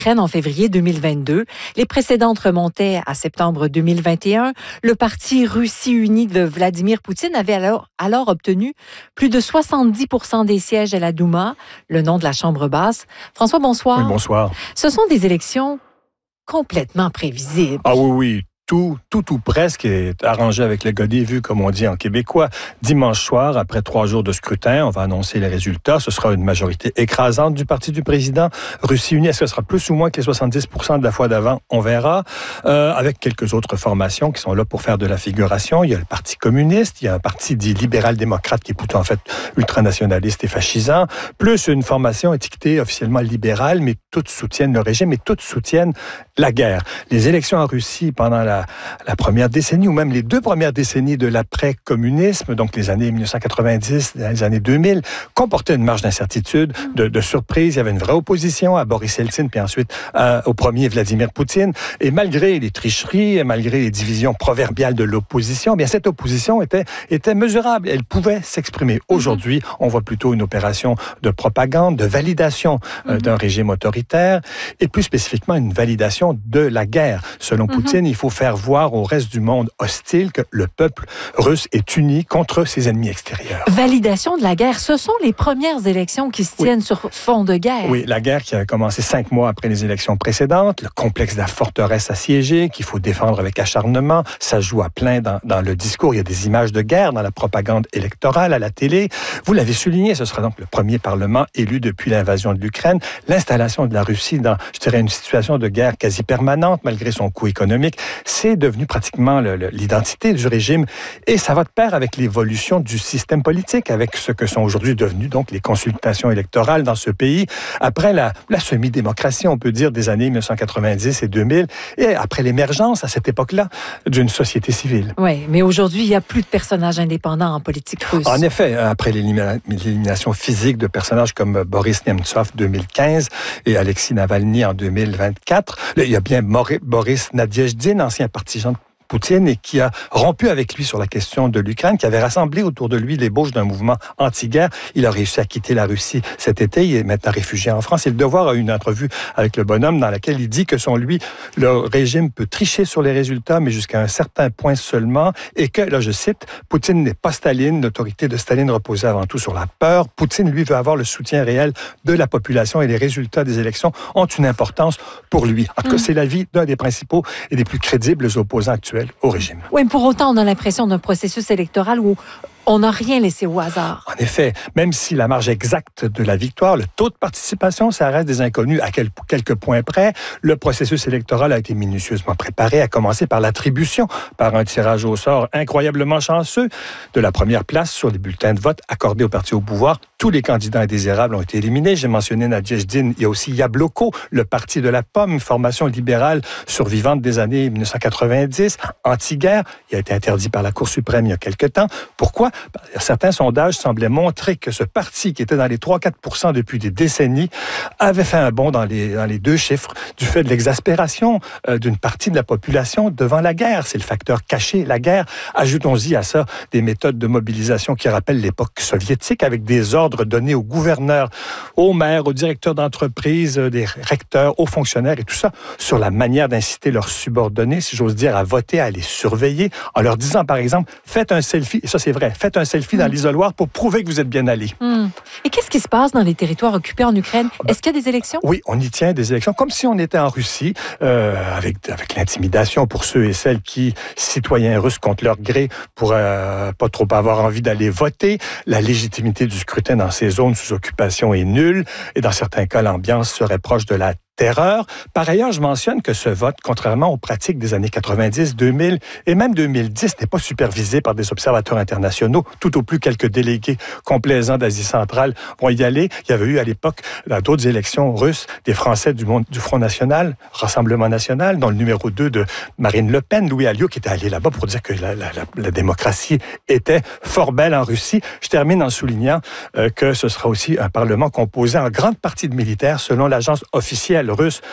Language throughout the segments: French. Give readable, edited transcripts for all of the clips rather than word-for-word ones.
en février 2022. Les précédentes remontaient à septembre 2021. Le parti Russie unie de Vladimir Poutine avait alors obtenu plus de 70% des sièges à la Douma, le nom de la Chambre basse. François, bonsoir. Oui, bonsoir. Ce sont des élections complètement prévisibles. Ah oui. Tout ou presque est arrangé avec le godé vu, comme on dit en québécois. Dimanche soir, après 3 jours de scrutin, on va annoncer les résultats. Ce sera une majorité écrasante du parti du président. Russie unie, est-ce que ce sera plus ou moins que les 70% de la fois d'avant? On verra. Avec quelques autres formations qui sont là pour faire de la figuration. Il y a le Parti communiste, il y a un parti dit libéral-démocrate qui est plutôt en fait ultranationaliste et fascisant, plus une formation étiquetée officiellement libérale, mais toutes soutiennent le régime et toutes soutiennent la guerre. Les élections en Russie pendant la première décennie, ou même les 2 premières décennies de l'après-communisme, donc les années 1990, les années 2000, comportaient une marge d'incertitude, de surprise. Il y avait une vraie opposition à Boris Eltsine, puis ensuite au premier Vladimir Poutine. Et malgré les tricheries, et malgré les divisions proverbiales de l'opposition, bien cette opposition était mesurable. Elle pouvait s'exprimer. Aujourd'hui, on voit plutôt une opération de propagande, de validation d'un régime autoritaire, et plus spécifiquement une validation de la guerre. Selon Poutine, il faut faire voir au reste du monde hostile que le peuple russe est uni contre ses ennemis extérieurs. Validation de la guerre, ce sont les premières élections qui se tiennent sur fond de guerre. Oui, la guerre qui a commencé 5 mois après les élections précédentes, le complexe de la forteresse assiégée qu'il faut défendre avec acharnement, ça joue à plein dans le discours. Il y a des images de guerre dans la propagande électorale, à la télé. Vous l'avez souligné, ce sera donc le premier Parlement élu depuis l'invasion de l'Ukraine. L'installation de la Russie dans, je dirais, une situation de guerre quasi permanente, malgré son coût économique, c'est devenu pratiquement l'identité du régime et ça va de pair avec l'évolution du système politique, avec ce que sont aujourd'hui devenues donc les consultations électorales dans ce pays, après la semi-démocratie, on peut dire, des années 1990 et 2000, et après l'émergence, à cette époque-là, d'une société civile. Oui, mais aujourd'hui, il n'y a plus de personnages indépendants en politique russe. En effet, après l'élimination physique de personnages comme Boris Nemtsov 2015 et Alexei Navalny en 2024, il y a bien Boris Nadezhdin, ancien partisan de Poutine, et qui a rompu avec lui sur la question de l'Ukraine, qui avait rassemblé autour de lui l'ébauche d'un mouvement anti-guerre. Il a réussi à quitter la Russie cet été, il est maintenant réfugié en France. Et Le Devoir a eu une entrevue avec le bonhomme dans laquelle il dit que selon lui, le régime peut tricher sur les résultats, mais jusqu'à un certain point seulement, et que, là je cite, Poutine n'est pas Staline, l'autorité de Staline reposait avant tout sur la peur. Poutine, lui, veut avoir le soutien réel de la population et les résultats des élections ont une importance pour lui. En tout cas, c'est l'avis d'un des principaux et des plus crédibles opposants actuels au régime. Oui, mais pour autant, on a l'impression d'un processus électoral où on n'a rien laissé au hasard. En effet, même si la marge exacte de la victoire, le taux de participation, ça reste des inconnus à quelques points près. Le processus électoral a été minutieusement préparé, à commencer par l'attribution, par un tirage au sort incroyablement chanceux, de la première place sur les bulletins de vote accordés au parti au pouvoir. Tous les candidats indésirables ont été éliminés. J'ai mentionné Nadezhdin. Il y a aussi Yabloko, le parti de la pomme, une formation libérale survivante des années 1990, anti-guerre. Il a été interdit par la Cour suprême il y a quelque temps. Pourquoi? Certains sondages semblaient montrer que ce parti, qui était dans les 3-4% depuis des décennies, avait fait un bond dans les 2 chiffres du fait de l'exaspération d'une partie de la population devant la guerre. C'est le facteur caché, la guerre. Ajoutons-y à ça des méthodes de mobilisation qui rappellent l'époque soviétique, avec des ordres donnés aux gouverneurs, aux maires, aux directeurs d'entreprise, des recteurs, aux fonctionnaires et tout ça, sur la manière d'inciter leurs subordonnés, si j'ose dire, à voter, à les surveiller, en leur disant, par exemple, faites un selfie, et ça c'est vrai, faites un selfie dans l'isoloir pour prouver que vous êtes bien allé. Et qu'est-ce qui se passe dans les territoires occupés en Ukraine? Est-ce qu'il y a des élections? Oui, on y tient des élections, comme si on était en Russie, avec l'intimidation pour ceux et celles qui, citoyens russes contre leur gré, pourraient pas trop avoir envie d'aller voter. La légitimité du scrutin dans ces zones sous occupation est nulle, et dans certains cas, l'ambiance serait proche de la terreur. Par ailleurs, je mentionne que ce vote, contrairement aux pratiques des années 90, 2000 et même 2010, n'est pas supervisé par des observateurs internationaux. Tout au plus, quelques délégués complaisants d'Asie centrale vont y aller. Il y avait eu à l'époque, dans d'autres élections russes, des Français du Front National, Rassemblement National, dont le numéro 2 de Marine Le Pen, Louis Alliot, qui était allé là-bas pour dire que la démocratie était fort belle en Russie. Je termine en soulignant que ce sera aussi un Parlement composé en grande partie de militaires, selon l'agence officielle russe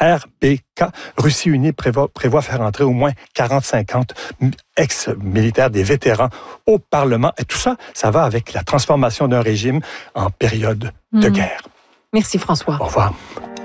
RBK. Russie unie prévoit faire entrer au moins 40-50 ex-militaires, des vétérans au Parlement. Et tout ça, ça va avec la transformation d'un régime en période de guerre. Merci François. Au revoir.